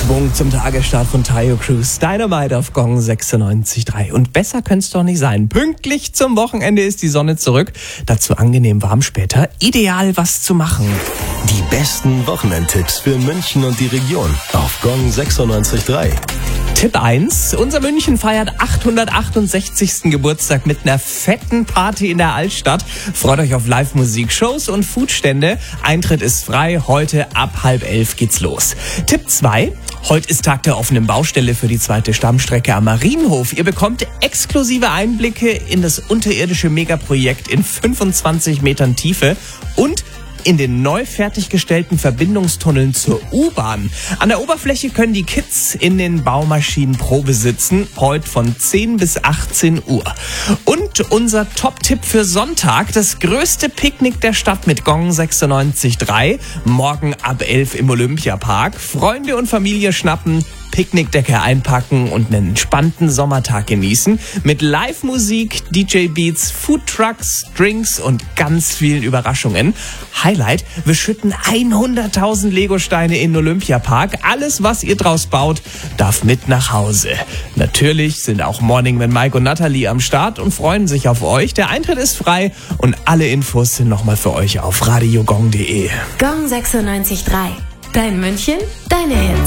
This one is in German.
Schwung zum Tagesstart von Taio Cruz. Dynamite auf Gong 96.3. Und besser könnte es doch nicht sein. Pünktlich zum Wochenende ist die Sonne zurück. Dazu angenehm warm später. Ideal was zu machen. Die besten Wochenendtipps für München und die Region auf Gong 96.3. Tipp 1. Unser München feiert 868. Geburtstag mit einer fetten Party in der Altstadt. Freut euch auf Live-Musik, Shows und Foodstände. Eintritt ist frei. Heute ab 10:30 geht's los. Tipp 2. Heute ist Tag der offenen Baustelle für die zweite Stammstrecke am Marienhof. Ihr bekommt exklusive Einblicke in das unterirdische Megaprojekt in 25 Metern Tiefe und in den neu fertiggestellten Verbindungstunneln zur U-Bahn. An der Oberfläche können die Kids in den Baumaschinen Probe sitzen, heute von 10 bis 18 Uhr. Und unser Top-Tipp für Sonntag, das größte Picknick der Stadt mit Gong 96.3, morgen ab 11 im Olympiapark. Freunde und Familie schnappen, Picknickdecke einpacken und einen entspannten Sommertag genießen. Mit Live-Musik, DJ-Beats, Foodtrucks, Drinks und ganz vielen Überraschungen. Highlight, wir schütten 100.000 Legosteine in den Olympiapark. Alles, was ihr draus baut, darf mit nach Hause. Natürlich sind auch Morning mit Mike und Natalie am Start und freuen sich auf euch. Der Eintritt ist frei und alle Infos sind nochmal für euch auf radiogong.de. Gong 96.3. Dein München, deine Hits.